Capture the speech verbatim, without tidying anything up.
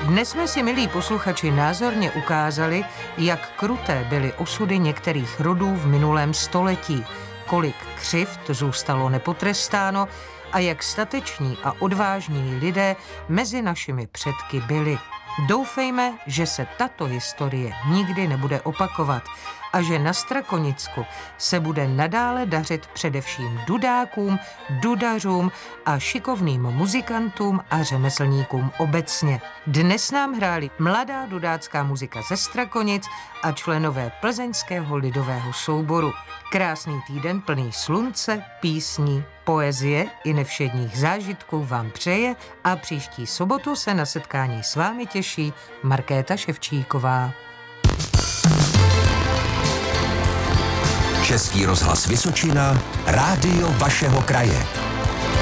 Dnes jsme si, milí posluchači, názorně ukázali, jak kruté byly osudy některých rodů v minulém století, kolik křivd zůstalo nepotrestáno a jak stateční a odvážní lidé mezi našimi předky byli. Doufejme, že se tato historie nikdy nebude opakovat a že na Strakonicku se bude nadále dařit především dudákům, dudařům a šikovným muzikantům a řemeslníkům obecně. Dnes nám hráli mladá dudácká muzika ze Strakonic a členové plzeňského lidového souboru. Krásný týden plný slunce, písní, poezie i nevšedních zážitků vám přeje a příští sobotu se na setkání s vámi těší Markéta Ševčíková. Český rozhlas Vysočina, rádio vašeho kraje.